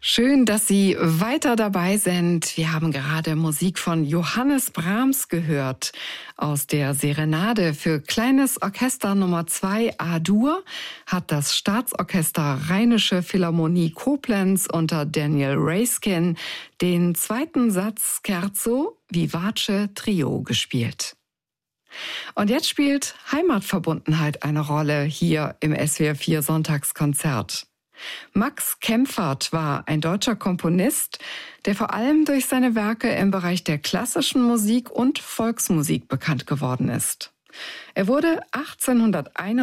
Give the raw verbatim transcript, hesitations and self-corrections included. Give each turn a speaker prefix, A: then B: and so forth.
A: Schön, dass Sie weiter dabei sind. Wir haben gerade Musik von Johannes Brahms gehört aus der Serenade für kleines Orchester Nummer zwei A-Dur hat das Staatsorchester Rheinische Philharmonie Koblenz unter Daniel Raiskin den zweiten Satz Scherzo Vivace Trio gespielt. Und jetzt spielt Heimatverbundenheit eine Rolle hier im S W R vier Sonntagskonzert. Max Kempfert war ein deutscher Komponist, der vor allem durch seine Werke im Bereich der klassischen Musik und Volksmusik bekannt geworden ist. Er wurde achtzehnhunderteinundsiebzig